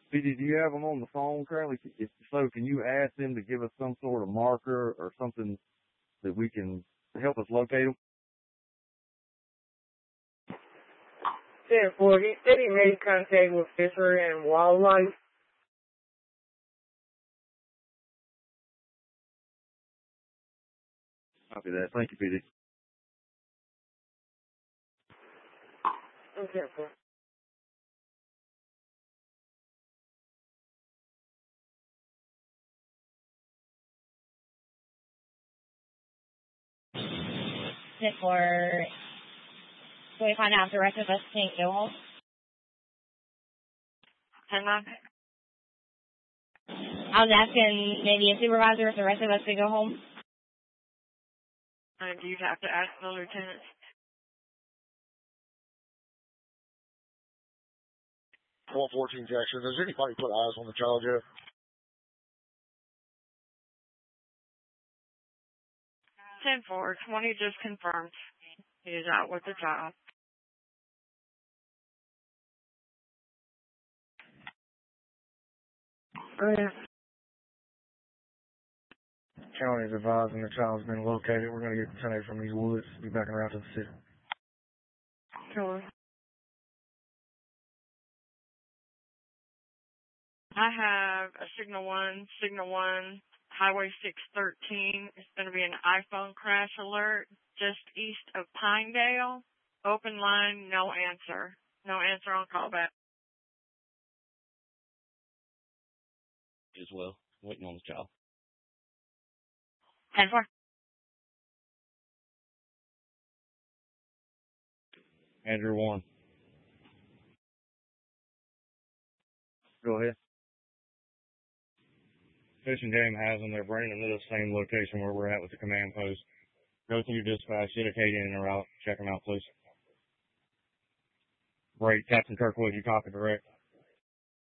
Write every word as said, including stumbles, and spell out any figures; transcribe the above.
P D, do you have them on the phone currently? If so, can you ask them to give us some sort of marker or something that we can help us locate them? ten four, he said he made contact with Fisher and Wildlife. Copy that. Thank you, P D. Okay, sir. For, so we find out if the rest of us can't go home? Hang on. I was asking maybe a supervisor if the rest of us could go home. And you'd have to ask the lieutenant. one fourteen Jackson, has anybody put eyes on the child yet? ten four, twenty just confirmed. He is out with the child. Oh, yeah. County is advising the child's been located. We're going to get the ten from these woods. Be backing around to the city. Sure. I have a signal one, signal one, Highway six thirteen. It's going to be an iPhone crash alert just east of Pinedale. Open line, no answer. No answer on callback. As well, waiting on the child. ten four. Andrew one. Go ahead. Fish and Game has them. They're bringing them to the same location where we're at with the command post. Go through dispatch, indicate in and out. Check them out, please. Great. Captain Kirkwood, you copy direct.